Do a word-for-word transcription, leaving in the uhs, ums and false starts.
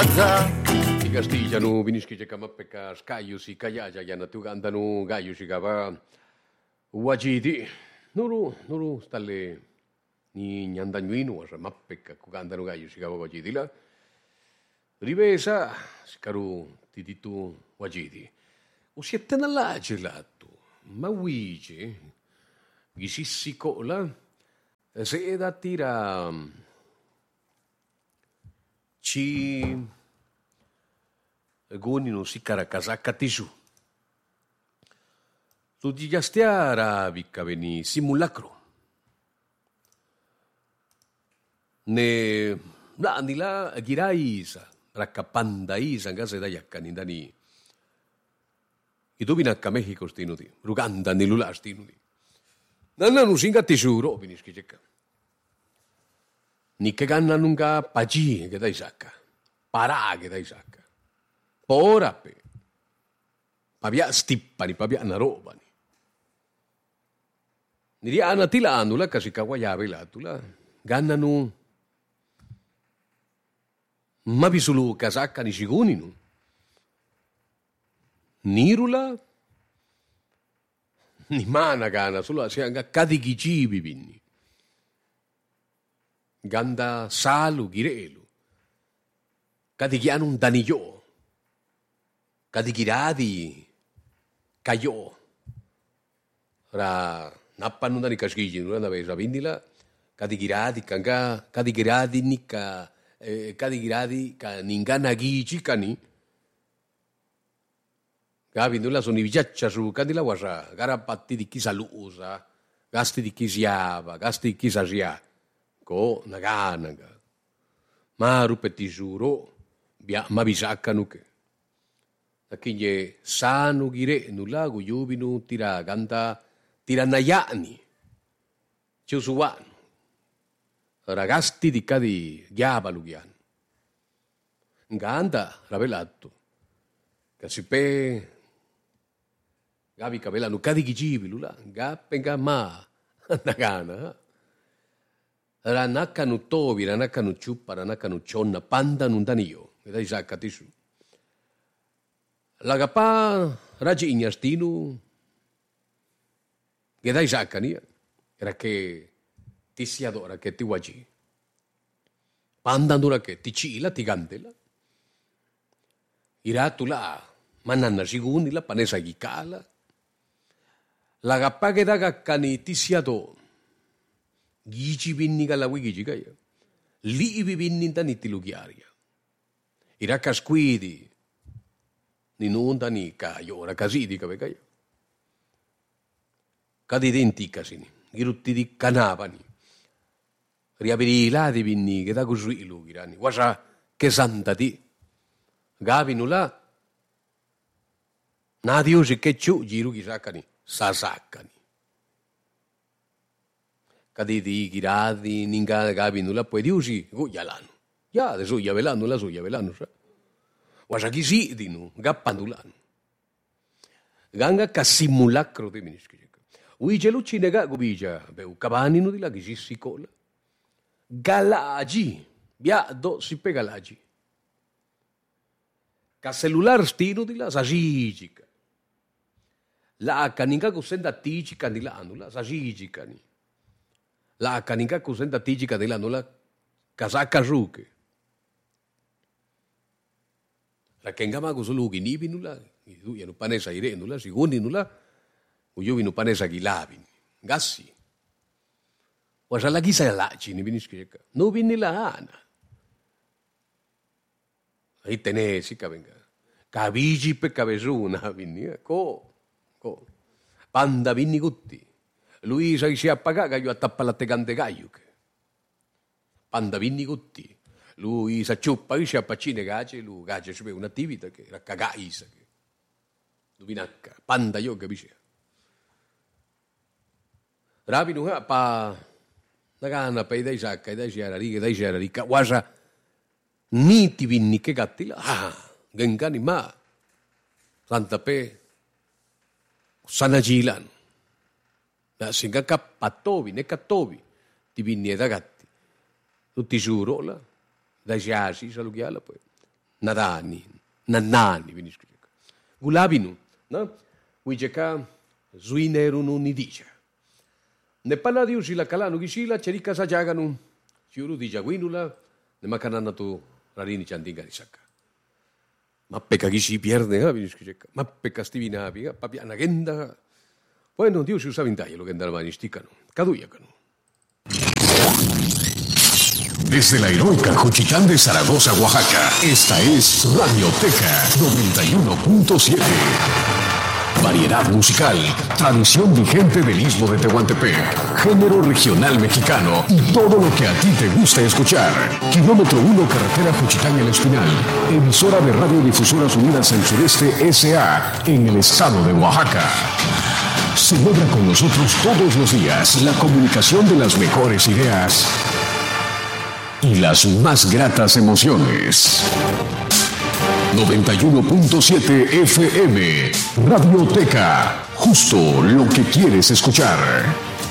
I castigliano finisce che mappecca scaglio si cagliagia gli tu cantano gaio si cava uagiti nuru nuru stalle ni nyandanuino sa mappecca ku cantano gaio si cava uagiti la rivesa scaru ti ditu uagiti o siete nella gelato ma uigi gisissi cola se da tira ci goni non si caracasacca tisu. Tu di giastiara vicca veni simulacro. Ne nani la giraisa, raccapanda isa, ngase da yaccani dani. I tu vinacca Mexico stinuti, Ruganda ni lula stinuti. Nanna non singa tisuro, vinischi cecca. Ni che ganna nunca pagi che dai sacca. Parà che dai sacca. Ora pe pavia stippani pavia na robani ni riana tilanula kasi kawayave latula gannanu ma bisulu kasakka ni siguninu nirula ni mana gana sulu sianga kadigi bibini ganda salu girelu kadigianun daniyo kadigiradi kayo ra nappanu dani kaskiji nula na vesa vindila kadigiradi kanga kadigiradi nika eh, kadigiradi ka ningana giji kani gavi nula soni vigiaccia su kandila wasa garapatti di chisa lusa gasti di chisiava gasti di chisa sia ko naganaga ma rupeti suro bia ma bisaccanu che Takinye sanu gire nula guyubinu tira ganta tira nayani ciusuanu ragasti di cadi giaba lugian ganda ravelato casipe gavi cabela nu cadi gigibi lula gapenga ma nagana ranaka nu tobi ranaka nu ciuppa ranaka nu cionna panda nun danio vedai saccatisu Lagapa raji ignastinu che dai saccania era che ti si adora che ti wagi pandandura che ti cila ti gandela iratula mananna sigundi la panesa gikala lagapa che daga cani ti si ado gici binni gala wigi gaya li binni tani ti lugiaria iraka squidi ninunda ni caio, ora casidi che vegaio. Cadi identica sini, girutti di canavani. Riaviri là di vinni che da così lugirani. Wasa che santa ti. Gavi nulla. Nadio si che ciu giru chi saccani, sa saccani. Cadi di giradi, ninga gavi nulla poi diusi, guglialano. Ya, adesso ya velano, la suya velano, sa. Wasa chi dinu gappandulano ganga ka simulacro de minischi ui gelucci nega gubija beu cabaninu di la gisissi cola galagi bia do si pe galagi ka celular stino di la sagigica la caninga cusenda tigica di la anula sagigica ni la caninga cusenda tigica di la anula casacca ruche La kengama gusulu ginibi nula, itu ya nu panesa ire nula, sigundi nula, uyubi nu panesa gilabin, gassi. Wasa lagi saya laci ni binis kaya, no bini lahana. Aí tenesi kabenga, kabiji pe kabezuna bini, ko, ko, panda bini gutti. Luisa si appaga gaio attappa la tegante gaio. Panda bini gutti. Lui sa ciuppa, lui si appaccine gace, lui gace si un'attività che era cagaisa, che dubinacca, panda io capisce. Rabi nu pa nagana pa idai sacca, idai siara riga, idai siara riga, wasa niti vinni che gatti la, ah, gengani ma, santa pe, sanagilan, da singa cappatovi, ne cattovi, divini e ragazzi. Tutti giuro là, da giasi, salughiala poi. nadani, nanani, vinishkujeka. Gulabinu, no? Wijeka, zuinerunu nidija. Nepaladiu sila kalanu gishila, cherika sajaganu, chiuru dijaguinula, ne makanana tu rarini chandinga risaka. Mappeka gishi pierde, ¿eh? Vinishkujeka. Mappeka stivina abiga, papi anagenda. Bueno, Dios usa vintaje lo que andaba manisticano. Caduyacano. Desde la heroica Juchitán de Zaragoza, Oaxaca, esta es Radioteca noventa y uno punto siete. Variedad musical, tradición vigente del Istmo de Tehuantepec, género regional mexicano y todo lo que a ti te gusta escuchar. Kilómetro uno, carretera Juchitán El Espinal, emisora de Radiodifusoras Unidas del Sureste S A en el estado de Oaxaca. Celebra con nosotros todos los días la comunicación de las mejores ideas y las más gratas emociones. noventa y uno punto siete F M, Radioteca, justo lo que quieres escuchar.